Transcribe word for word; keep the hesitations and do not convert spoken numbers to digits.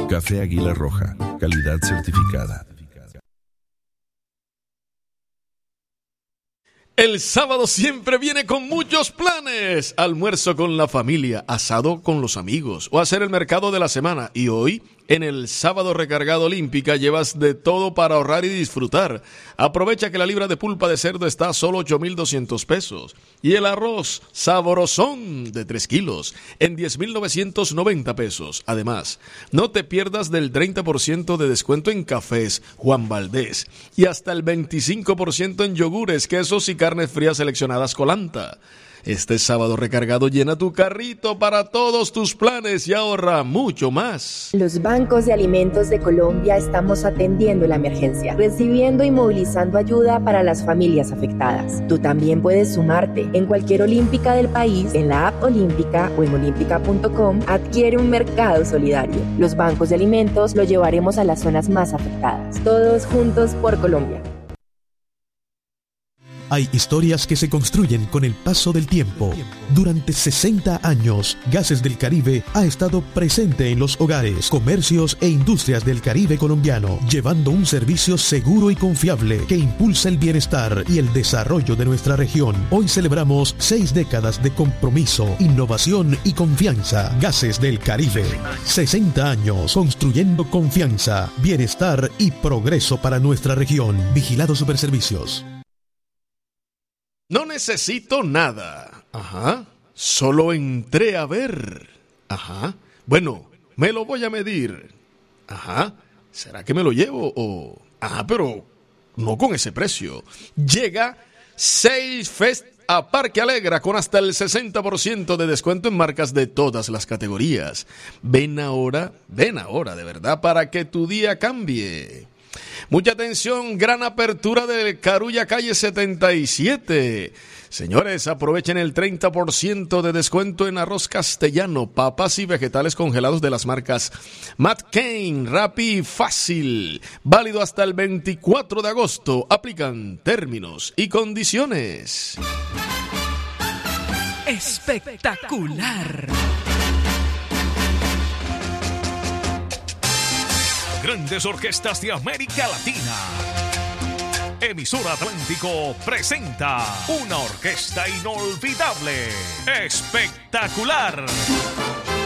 Café Águila Roja, calidad certificada. El sábado siempre viene con muchos planes. Almuerzo con la familia, asado con los amigos o hacer el mercado de la semana. Y hoy, en el Sábado Recargado Olímpica, llevas de todo para ahorrar y disfrutar. Aprovecha que la libra de pulpa de cerdo está a solo ocho mil doscientos pesos. Y el arroz saborosón de tres kilos en diez mil novecientos noventa pesos. Además, no te pierdas del treinta por ciento de descuento en cafés Juan Valdés y hasta el veinticinco por ciento en yogures, quesos y carnes frías seleccionadas Colanta. Este sábado recargado llena tu carrito para todos tus planes y ahorra mucho más. Los bancos de alimentos de Colombia estamos atendiendo la emergencia, recibiendo y movilizando ayuda para las familias afectadas. Tú también puedes sumarte. En cualquier olímpica del país, en la app Olímpica o en olímpica punto com, adquiere un mercado solidario. Los bancos de alimentos lo llevaremos a las zonas más afectadas. Todos juntos por Colombia. Hay historias que se construyen con el paso del tiempo. Durante sesenta años, Gases del Caribe ha estado presente en los hogares, comercios e industrias del Caribe colombiano, llevando un servicio seguro y confiable que impulsa el bienestar y el desarrollo de nuestra región. Hoy celebramos seis décadas de compromiso, innovación y confianza. Gases del Caribe. sesenta años construyendo confianza, bienestar y progreso para nuestra región. Vigilado Superservicios. No necesito nada. Ajá. Solo entré a ver. Ajá. Bueno, me lo voy a medir. Ajá. ¿Será que me lo llevo o...? Ajá, pero no con ese precio. Llega seis Fest a Parque Alegra con hasta el sesenta por ciento de descuento en marcas de todas las categorías. Ven ahora, ven ahora de verdad para que tu día cambie. Mucha atención, gran apertura de Carulla Calle setenta y siete. Señores, aprovechen el treinta por ciento de descuento en arroz castellano, papas y vegetales congelados de las marcas Matt Kane, Rappi y Fácil. Válido hasta el veinticuatro de agosto. Aplican términos y condiciones. Espectacular. Grandes orquestas de América Latina. Emisora Atlántico presenta una orquesta inolvidable, espectacular.